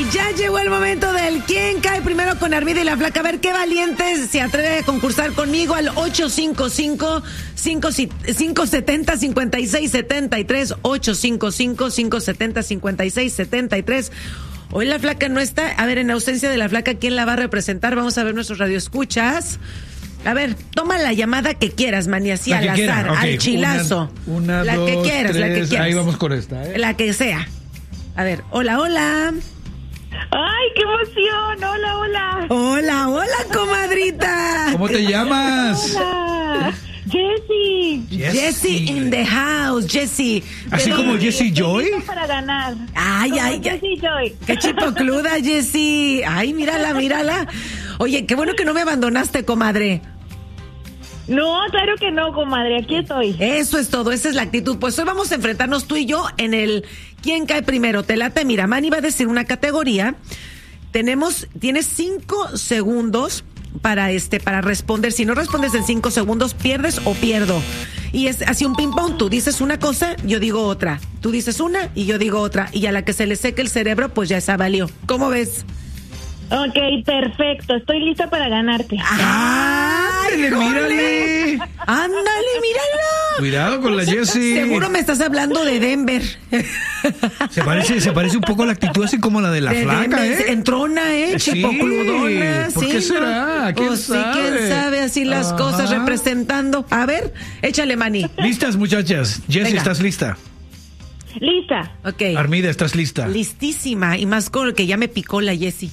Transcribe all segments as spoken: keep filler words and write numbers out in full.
ya llegó el momento del ¿Quién cae primero con Armida y la Flaca? A ver, qué valientes se atreve a concursar conmigo al ocho cinco cinco, cinco siete cero, cinco seis siete tres, ocho cinco cinco, cinco siete cero, cinco seis siete tres. Hoy la Flaca no está. A ver, en ausencia de la Flaca, ¿quién la va a representar? Vamos a ver nuestros radioescuchas. A ver, toma la llamada que quieras, Mani, así al azar, okay, al chilazo. Una, una la dos, que quieras, tres, la que quieras. Ahí vamos con esta, ¿eh? La que sea. A ver, hola, hola. ¡Ay, qué emoción! ¡Hola, hola! Hola, hola, comadrita. ¿Cómo te llamas? Hola. Jessie. Jessie in the house, Jessie. ¿Así como Jessie Joy? Para ganar. Ay, como ay, Jessie Joy. Qué chipocluda, Jessie. Ay, mírala, mírala. Oye, qué bueno que no me abandonaste, comadre. No, claro que no, comadre, aquí estoy. Eso es todo, esa es la actitud. Pues hoy vamos a enfrentarnos tú y yo en el ¿Quién cae primero? Te late, mira, Manny va a decir una categoría. Tenemos, tienes cinco segundos para este, para responder. Si no respondes en cinco segundos, pierdes o pierdo. Y es así un ping pong, tú dices una cosa, yo digo otra. Tú dices una y yo digo otra. Y a la que se le seque el cerebro, pues ya esa valió. ¿Cómo ves? Ok, perfecto, estoy lista para ganarte. ¡Ay, mírale! ¡Ándale, míralo! Cuidado con la Jessie. Seguro me estás hablando de Denver. Se parece, se parece un poco la actitud así como la de la de Flaca, Denver, ¿eh? Entrona, ¿eh? Sí. Chipocludona. ¿Por sí, qué será? ¿no? ¿Quién Oh, sí, sabe? quién sabe, así las Ajá. cosas representando. A ver, échale, Mani. ¿Listas, muchachas? Jessie, Venga. ¿estás lista? Lista. Ok. Armida, ¿estás lista? Listísima. Y más con lo que ya me picó la Jessie.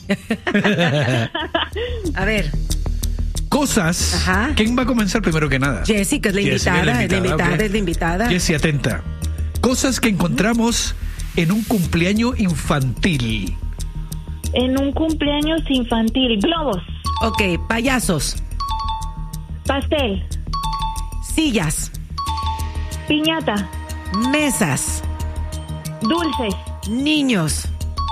A ver, Cosas. Ajá. ¿Quién va a comenzar primero que nada? Jessie, que es la Jessie, invitada, es la invitada, ok. es la invitada. Jessie, atenta. Cosas que encontramos en un cumpleaños infantil. En un cumpleaños infantil, globos, Ok, payasos, pastel, sillas, piñata, mesas, dulces, niños,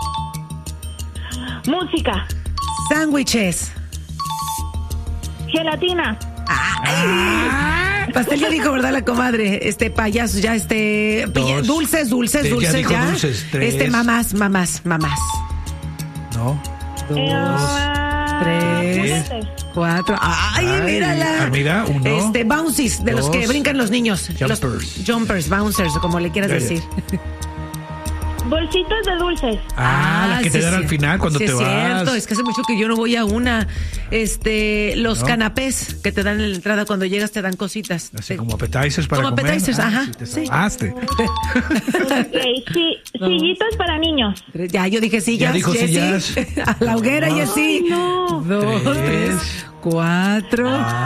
música, sándwiches. gelatina, Pastel ya dijo, ¿verdad, la comadre? Este, payaso, ya, este... piña- Dos. dulces, dulces, Ya dulces, dijo ya. dulces, tres. Este, mamás, mamás, mamás. ¿No? Dos, eh, tres, juguetes, cuatro. ¡Ay, Ay, mírala! Armida, uno, Este, bouncies, de los dos, que brincan los niños. jumpers. Los jumpers, bouncers, como le quieras Ya, ya. decir. bolsitas de dulces, Ah, la que te sí, dan sí. al final cuando Sí, te es vas. cierto, es que hace mucho que yo no voy a una. Este, los ¿No? canapés que te dan en la entrada cuando llegas te dan cositas. Así Te- como appetizers para Como comer. appetizers, Ah, ajá, sí, te sí. salvaste. ok, sí, sillitas para niños. Ya, yo dije sillas. Ya dijo Jessie. sillas. A la hoguera, No. Jessie. No. Dos, Tres. tres, cuatro.